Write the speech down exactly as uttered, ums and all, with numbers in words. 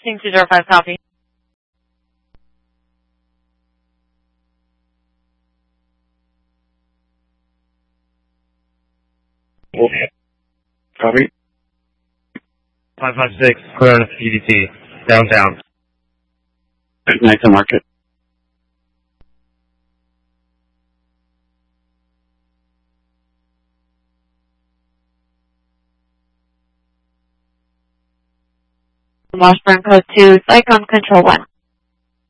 Houston two zero five, copy. Okay. Copy. five five six, Corona P D T, downtown. Night to market. Washburn Code two, Cyclone Control one.